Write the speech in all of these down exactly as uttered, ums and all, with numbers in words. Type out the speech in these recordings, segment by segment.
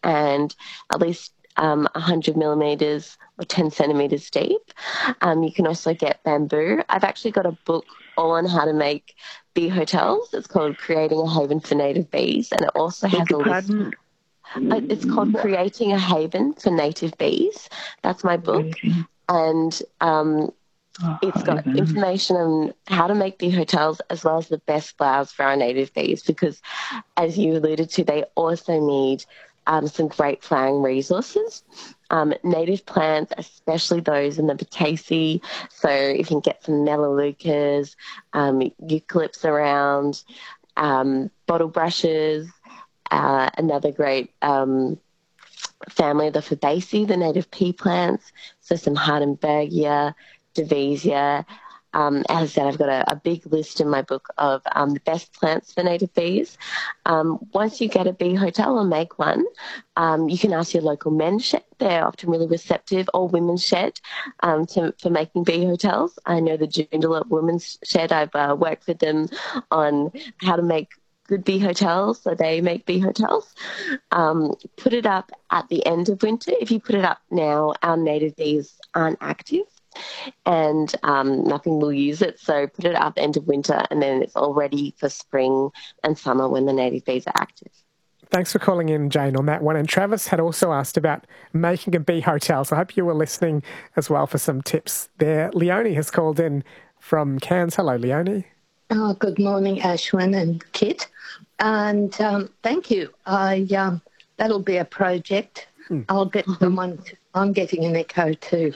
and at least um, one hundred millimetres or ten centimetres deep. Um, you can also get bamboo. I've actually got a book all on how to make bee hotels. It's called Creating a Haven for Native Bees, and it also has a list. Uh, It's called Creating a Haven for Native Bees. That's my book. And um, it's got information on how to make bee hotels as well as the best flowers for our native bees, because, as you alluded to, they also need um, some great flowering resources. Um, native plants, especially those in the Potaceae. So if you can get some melaleucas, um, eucalypts around, um, bottle brushes, uh, another great um, family of the Fabaceae, the native pea plants. So some Hardenbergia, Devesia. Um, as I said, I've got a, a big list in my book of um, the best plants for native bees. Um, once you get a bee hotel or make one, um, you can ask your local men's shed. They're often really receptive, or women's shed, um, to, for making bee hotels. I know the Joondalup Women's Shed. I've uh, worked with them on how to make good bee hotels, so they make bee hotels. Um, put it up at the end of winter. If you put it up now, our native bees aren't active, and um, nothing will use it. So put it up at the end of winter, and then it's all ready for spring and summer when the native bees are active. Thanks for calling in, Jane, on that one. And Travis had also asked about making a bee hotel, so I hope you were listening as well for some tips there. Leonie has called in from Cairns. Hello, Leonie. Oh, good morning, Ashwin and Kit. And um, thank you. I um, that'll be a project. Mm. I'll get someone. To, I'm getting an echo too.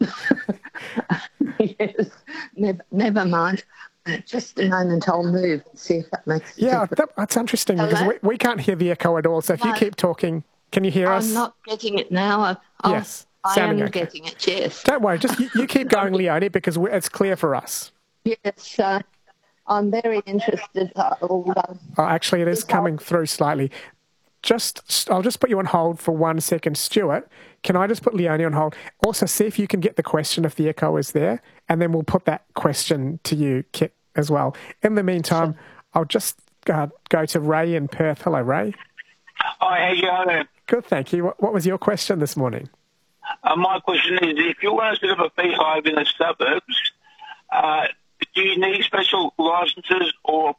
Yes, never, never mind. Uh, just a moment, I'll move and see if that makes a yeah, difference. That, that's interesting. Hello? Because we, we can't hear the echo at all. So if no, you keep talking, can you hear I'm us? I'm not getting it now. I, I'll, yes, I am okay. getting it, yes. Don't worry, just you, you keep going, Leonie, because we, it's clear for us. Yes, uh, I'm very interested. Uh, oh, actually, it is coming through slightly. Just, I'll just put you on hold for one second. Stuart, can I just put Leonie on hold? Also, see if you can get the question if the echo is there, and then we'll put that question to you, Kit, as well. In the meantime, sure. I'll just uh, go to Ray in Perth. Hello, Ray. Hi, how you going? Good, thank you. What, what was your question this morning? Uh, my question is, if you're going to set up a beehive in the suburbs, uh, do you need special licences or